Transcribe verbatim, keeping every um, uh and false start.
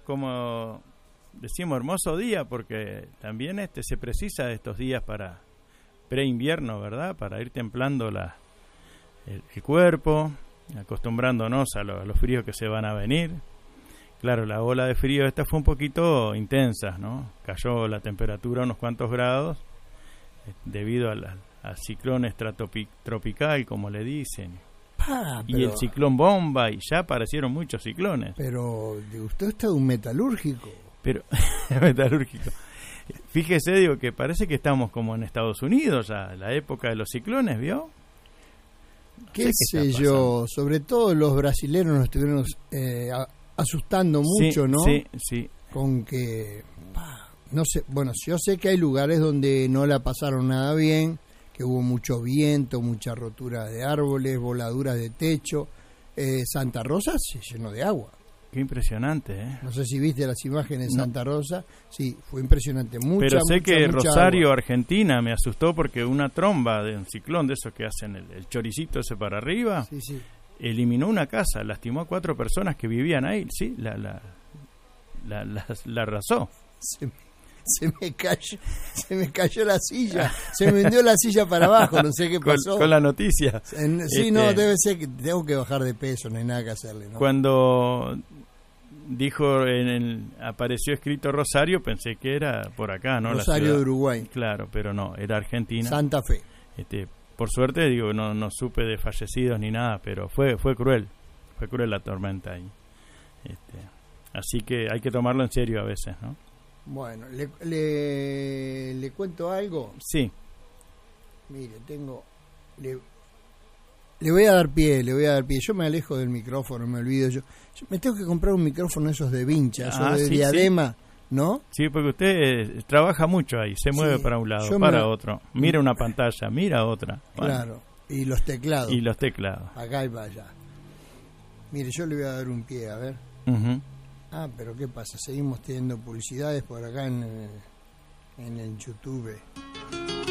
como decimos, hermoso día, porque también este se precisa de estos días para pre-invierno, ¿verdad? Para ir templando la, el, el cuerpo, acostumbrándonos a, lo, a los fríos que se van a venir. Claro, la ola de frío esta fue un poquito intensa, ¿no? Cayó la temperatura unos cuantos grados eh, debido al, al ciclón estratotropical, como le dicen. Ah, y el ciclón bomba, y ya aparecieron muchos ciclones. Pero usted está de un metalúrgico. Pero, metalúrgico. Fíjese, digo, que parece que estamos como en Estados Unidos ya, la época de los ciclones, ¿vio? No ¿Qué sé, sé yo? Sobre todo los brasileños nos estuvieron eh, asustando mucho, sí, ¿no? Sí, sí. Con que, no sé, bueno, yo sé que hay lugares donde no la pasaron nada bien, que hubo mucho viento, mucha rotura de árboles, voladuras de techo. Eh, Santa Rosa se llenó de agua. Qué impresionante, ¿eh? No sé si viste las imágenes de no. Santa Rosa. Sí, fue impresionante. Mucha, Pero sé mucha, que mucha Rosario, agua. Argentina, me asustó porque una tromba de un ciclón de esos que hacen el, el choricito ese para arriba, sí, sí. eliminó una casa, lastimó a cuatro personas que vivían ahí. Sí, la la la, la, la arrasó. Se, se me cayó, se me cayó la silla, se me hundió la silla para abajo, no sé qué pasó. Con, con la noticia. En, sí, este, no, debe ser que tengo que bajar de peso, no hay nada que hacerle, ¿no? Cuando dijo, en el, apareció escrito Rosario, pensé que era por acá, ¿no? Rosario la ciudad. de Uruguay. Claro, pero no, era Argentina. Santa Fe. Este, por suerte, digo, no, no supe de fallecidos ni nada, pero fue fue cruel, fue cruel la tormenta ahí. Este, así que hay que tomarlo en serio a veces, ¿no? Bueno, ¿le, le, le cuento algo? Sí. Mire, tengo... Le, le voy a dar pie, le voy a dar pie. Yo me alejo del micrófono, me olvido yo. yo me tengo que comprar un micrófono esos de vincha, esos ah, de sí, diadema, sí. ¿no? Sí, porque usted eh, trabaja mucho ahí, se mueve sí, para un lado, para me... otro. Mira una pantalla, mira otra. Bueno. Claro, y los teclados. Y los teclados. Acá y para allá. Mire, yo le voy a dar un pie, a ver. Uh-huh. Ah, pero ¿qué pasa? Seguimos teniendo publicidades por acá en, en el YouTube.